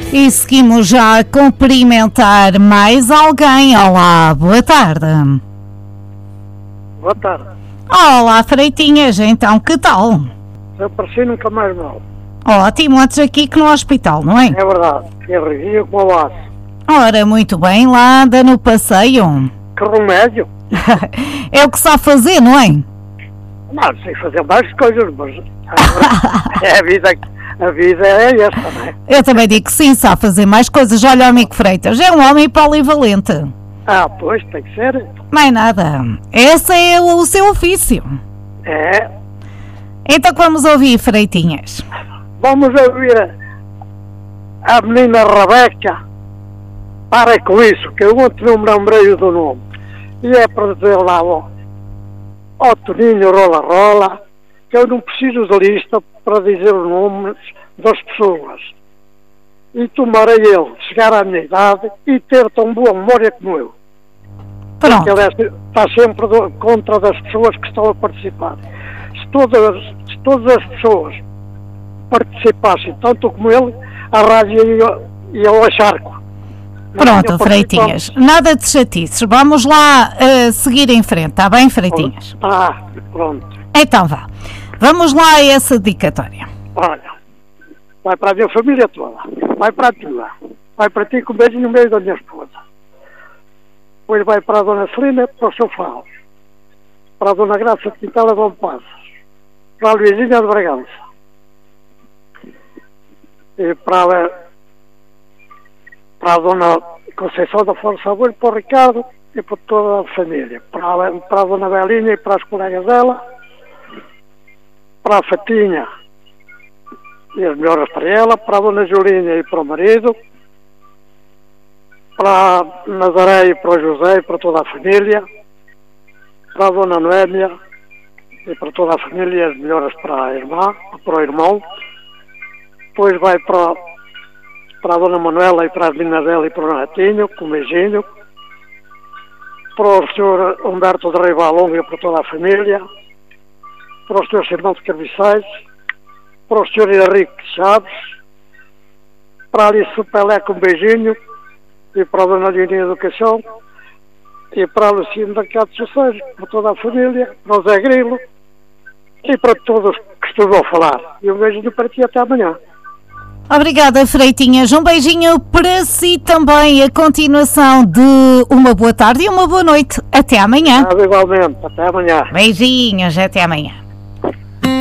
E seguimos já a cumprimentar mais alguém. Olá, boa tarde. Boa tarde. Olá, Freitinhas, então que tal? Se apareci nunca mais mal. Ótimo, antes aqui que no hospital, não é? É verdade. É regia como o aço. Ora, muito bem, lá anda no passeio. Que remédio? É o que sabe fazer, não é? Não, sei fazer mais coisas, mas a vida é esta, não é? Eu também digo que sim, sabe fazer mais coisas. Olha o amigo Freitas, é um homem polivalente. Ah, pois, tem que ser. Mais nada, esse é o seu ofício. É. Então vamos ouvir, Freitinhas. Vamos ouvir a menina Rebeca. Para com isso, que eu ontem não me lembrei do nome. E é para dizer lá ao Toninho Rola, que eu não preciso de lista para dizer os nomes das pessoas. E tomarei ele chegar à minha idade e ter tão boa memória como eu. Pronto. Porque ele está sempre contra das pessoas que estão a participar. Se todas as pessoas participassem tanto como ele, a rádio ia ao charco. Pronto, Freitinhas, nada de chatices. Vamos lá seguir em frente, está bem, Freitinhas? Ah, pronto. Então vá. Vamos lá a essa dedicatória. Olha, vai para a minha família toda, vai para a tua, vai para ti com um beijo no meio da minha esposa. Depois vai para a Dona Celina, para o seu Falo, para a Dona Graça de Quintela de Bom Passos, para a Luizinha de Bragança, e para a Dona Conceição da Força Abolho, para o Ricardo e para toda a família, para a Dona Belinha e para as colegas dela, para a Fatinha e as melhoras para ela, para a Dona Julinha e para o marido, para a Nazaré e para o José e para toda a família, para a Dona Noémia e para toda a família, as melhoras para a irmã, para o irmão. Depois vai para a Dona Manuela e para as meninas dela e para o Netinho, com um beijinho. Para o Sr. Humberto de Reivalonga e para toda a família. Para os seus irmãos de Carviçais. Para o Sr. Henrique Chaves. Para a Alice Pelé, com um beijinho. E para a Dona Leoninha Educação. E para a Lucinda Mercado Sucesso, para toda a família. Para o Zé Grilo. E para todos que estão a falar. E um beijinho para ti até amanhã. Obrigada, Freitinhas. Um beijinho para si também. A continuação de uma boa tarde e uma boa noite. Até amanhã. Igualmente. Até amanhã. Beijinhos. Até amanhã.